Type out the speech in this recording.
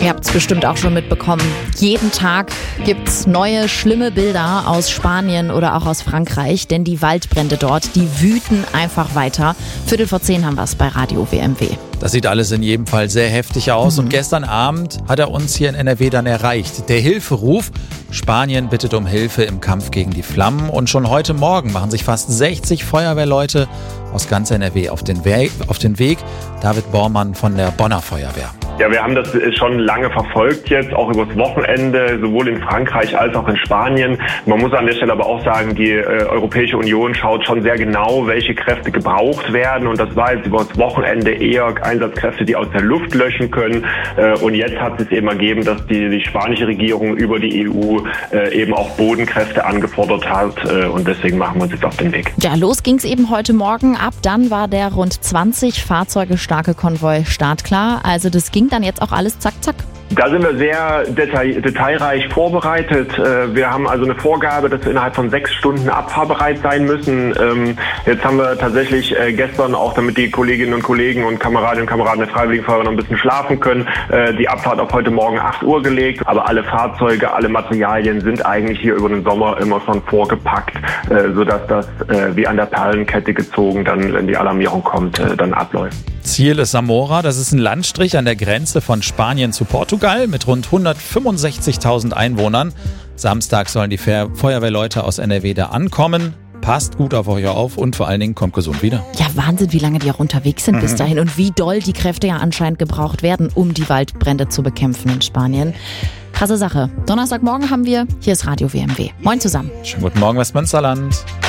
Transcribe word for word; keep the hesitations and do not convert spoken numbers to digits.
Ihr habt es bestimmt auch schon mitbekommen. Jeden Tag gibt's neue, schlimme Bilder aus Spanien oder auch aus Frankreich, denn die Waldbrände dort, die wüten einfach weiter. Viertel vor zehn haben wir es bei Radio W M W. Das sieht alles in jedem Fall sehr heftig aus. Mhm. Und gestern Abend hat er uns hier in N R W dann erreicht. Der Hilferuf. Spanien bittet um Hilfe im Kampf gegen die Flammen. Und schon heute Morgen machen sich fast sechzig Feuerwehrleute aus ganz N R W auf den Weg. Auf den Weg. David Bormann von der Bonner Feuerwehr. Ja, wir haben das schon lange verfolgt jetzt, auch übers Wochenende, sowohl in Frankreich als auch in Spanien. Man muss an der Stelle aber auch sagen, die äh, Europäische Union schaut schon sehr genau, welche Kräfte gebraucht werden. Und das war jetzt übers Wochenende eher Einsatzkräfte, die aus der Luft löschen können. Äh, und jetzt hat es eben ergeben, dass die, die spanische Regierung über die E U äh, eben auch Bodenkräfte angefordert hat. Äh, und deswegen machen wir uns jetzt auf den Weg. Ja, los ging's eben heute Morgen. Ab dann war der rund zwanzig Fahrzeuge starke Konvoi startklar. Also das ging dann jetzt auch alles zack, zack. Da sind wir sehr detail, detailreich vorbereitet. Wir haben also eine Vorgabe, dass wir innerhalb von sechs Stunden abfahrbereit sein müssen. Jetzt haben wir tatsächlich gestern auch, damit die Kolleginnen und Kollegen und Kameradinnen und Kameraden der Freiwilligenfeuerwehr noch ein bisschen schlafen können, die Abfahrt auf heute Morgen acht Uhr gelegt. Aber alle Fahrzeuge, alle Materialien sind eigentlich hier über den Sommer immer schon vorgepackt, sodass das wie an der Perlenkette gezogen dann, wenn die Alarmierung kommt, dann abläuft. Ziel ist Zamora. Das ist ein Landstrich an der Grenze von Spanien zu Portugal mit rund hundertfünfundsechzigtausend Einwohnern. Samstag sollen die Feuerwehrleute aus N R W da ankommen. Passt gut auf euch auf und vor allen Dingen kommt gesund wieder. Ja, Wahnsinn, wie lange die auch unterwegs sind mhm. bis dahin und wie doll die Kräfte ja anscheinend gebraucht werden, um die Waldbrände zu bekämpfen in Spanien. Krasse Sache. Donnerstagmorgen haben wir, hier ist Radio W M W. Moin zusammen. Schönen guten Morgen, Westmünsterland.